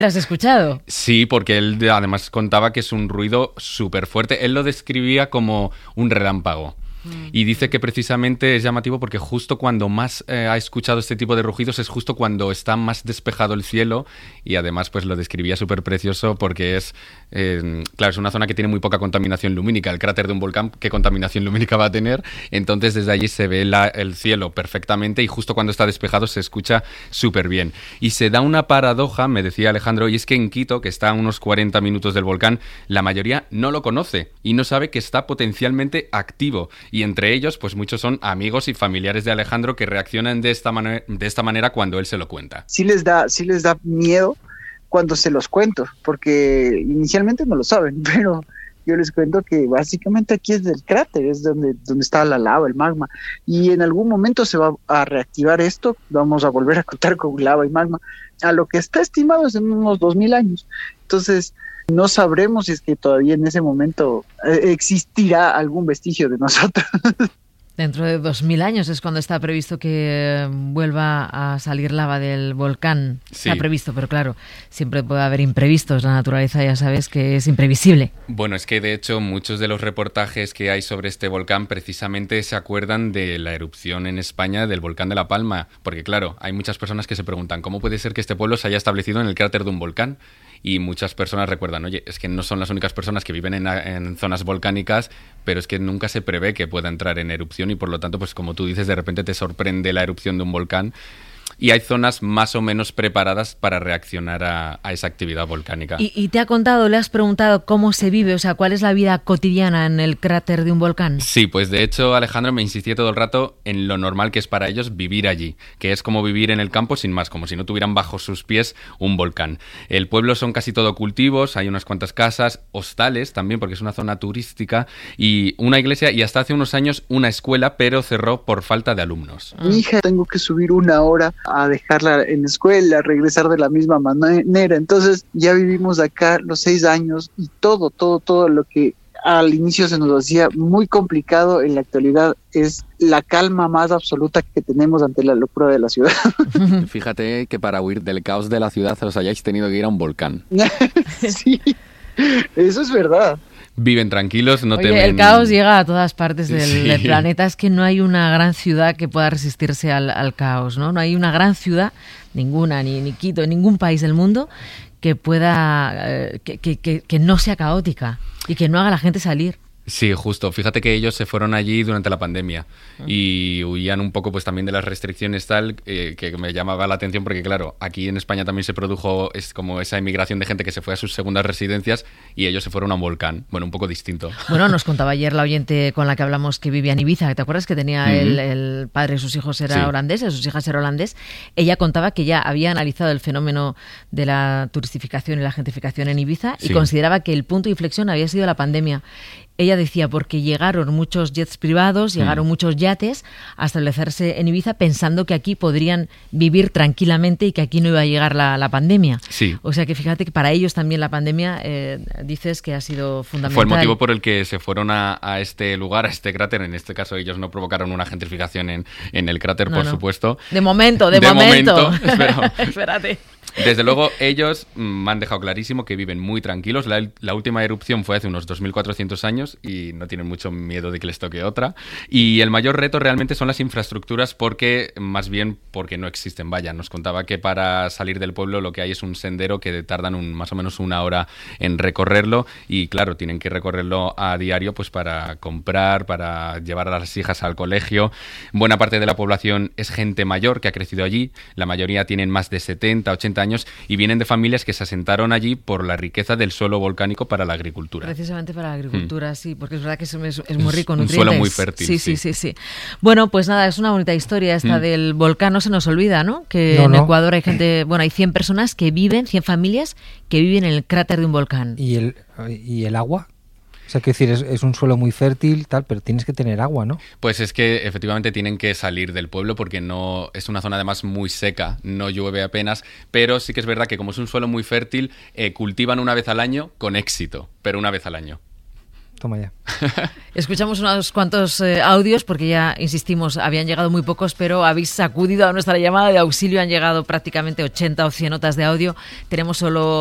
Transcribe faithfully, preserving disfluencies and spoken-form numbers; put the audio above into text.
¿Lo has escuchado? Sí, porque él además contaba que es un ruido súper fuerte. Él lo describía como un relámpago. Y dice que precisamente es llamativo porque justo cuando más eh, ha escuchado este tipo de rugidos es justo cuando está más despejado el cielo, y además pues lo describía súper precioso porque es, eh, claro, es una zona que tiene muy poca contaminación lumínica. El cráter de un volcán, ¿qué contaminación lumínica va a tener? Entonces desde allí se ve la, el cielo perfectamente y justo cuando está despejado se escucha súper bien. Y se da una paradoja, me decía Alejandro, y es que en Quito, que está a unos cuarenta minutos del volcán, la mayoría no lo conoce y no sabe que está potencialmente activo. Y entre ellos, pues muchos son amigos y familiares de Alejandro que reaccionan de esta, man- de esta manera cuando él se lo cuenta. Sí les da, sí les da miedo cuando se los cuento, porque inicialmente no lo saben, pero yo les cuento que básicamente aquí es del cráter, es donde, donde está la lava, el magma, y en algún momento se va a reactivar esto, vamos a volver a contar con lava y magma, a lo que está estimado es en unos dos mil años. Entonces no sabremos si es que todavía en ese momento eh, existirá algún vestigio de nosotros. Dentro de dos mil años es cuando está previsto que vuelva a salir lava del volcán. Sí. Está previsto, pero claro, siempre puede haber imprevistos. La naturaleza ya sabes que es imprevisible. Bueno, es que de hecho muchos de los reportajes que hay sobre este volcán precisamente se acuerdan de la erupción en España del volcán de La Palma, porque claro, hay muchas personas que se preguntan ¿cómo puede ser que este pueblo se haya establecido en el cráter de un volcán? Y muchas personas recuerdan, oye, es que no son las únicas personas que viven en, en zonas volcánicas, pero es que nunca se prevé que pueda entrar en erupción y por lo tanto, pues como tú dices, de repente te sorprende la erupción de un volcán. Y hay zonas más o menos preparadas para reaccionar a, a esa actividad volcánica. ¿Y, ¿Y te ha contado, le has preguntado cómo se vive? O sea, ¿cuál es la vida cotidiana en el cráter de un volcán? Sí, pues de hecho Alejandro me insistía todo el rato en lo normal que es para ellos vivir allí, que es como vivir en el campo sin más, como si no tuvieran bajo sus pies un volcán. El pueblo son casi todo cultivos, hay unas cuantas casas, hostales también, porque es una zona turística, y una iglesia, y hasta hace unos años una escuela, pero cerró por falta de alumnos. Mi hija tengo que subir una hora a dejarla en escuela, regresar de la misma manera. Entonces ya vivimos acá los seis años y todo, todo, todo lo que al inicio se nos hacía muy complicado, en la actualidad es la calma más absoluta que tenemos ante la locura de la ciudad. Fíjate que para huir del caos de la ciudad os hayáis tenido que ir a un volcán. Sí, eso es verdad. Viven tranquilos, no Oye, temen... el caos llega a todas partes del, Sí. del planeta. Es que no hay una gran ciudad que pueda resistirse al, al caos, ¿no? No hay una gran ciudad, ninguna, ni, ni Quito, ningún país del mundo, que pueda, eh, que, que, que, que no sea caótica y que no haga a la gente salir. Sí, justo. Fíjate que ellos se fueron allí durante la pandemia y huían un poco pues también de las restricciones tal, eh, que me llamaba la atención porque claro, aquí en España también se produjo es como esa emigración de gente que se fue a sus segundas residencias y ellos se fueron a un volcán. Bueno, un poco distinto. Bueno, nos contaba ayer la oyente con la que hablamos que vivía en Ibiza, ¿te acuerdas que tenía Uh-huh. el, el padre de sus hijos era Sí. holandés, de sus hijas era holandés? Ella contaba que ya había analizado el fenómeno de la turistificación y la gentrificación en Ibiza y Sí. consideraba que el punto de inflexión había sido la pandemia. Ella decía porque llegaron muchos jets privados, llegaron Mm. muchos yates a establecerse en Ibiza pensando que aquí podrían vivir tranquilamente y que aquí no iba a llegar la, la pandemia. Sí. O sea que fíjate que para ellos también la pandemia, eh, dices que ha sido fundamental. Fue el motivo por el que se fueron a, a este lugar, a este cráter. En este caso ellos no provocaron una gentrificación en, en el cráter, No, por no. supuesto. De momento, de, De momento. momento, espero. Espérate. Desde luego, ellos mm, me han dejado clarísimo que viven muy tranquilos. La, la última erupción fue hace unos dos mil cuatrocientos años y no tienen mucho miedo de que les toque otra. Y el mayor reto realmente son las infraestructuras porque, más bien, porque no existen. Vaya, nos contaba que para salir del pueblo lo que hay es un sendero que tardan un, más o menos una hora en recorrerlo y, claro, tienen que recorrerlo a diario pues para comprar, para llevar a las hijas al colegio. Buena parte de la población es gente mayor que ha crecido allí. La mayoría tienen más de setenta, ochenta años y vienen de familias que se asentaron allí por la riqueza del suelo volcánico para la agricultura. Precisamente para la agricultura, mm. sí, porque es verdad que es, es, es muy Es rico en un nutrientes. suelo muy fértil. Sí, sí, sí, sí, sí. Bueno, pues nada, es una bonita historia esta mm. del volcán, no se nos olvida, ¿no? Que no, en no. Ecuador hay gente, bueno, hay cien personas que viven, cien familias que viven en el cráter de un volcán. ¿Y el, y el agua? O sea, que decir, es, es un suelo muy fértil, tal, pero tienes que tener agua, ¿no? Pues es que efectivamente tienen que salir del pueblo porque no es una zona además muy seca, no llueve apenas, pero sí que es verdad que como es un suelo muy fértil, eh, cultivan una vez al año con éxito, pero una vez al año. Toma ya. Escuchamos unos cuantos eh, audios porque ya, insistimos, habían llegado muy pocos, pero habéis sacudido a nuestra llamada de auxilio. Han llegado prácticamente ochenta o cien notas de audio. Tenemos solo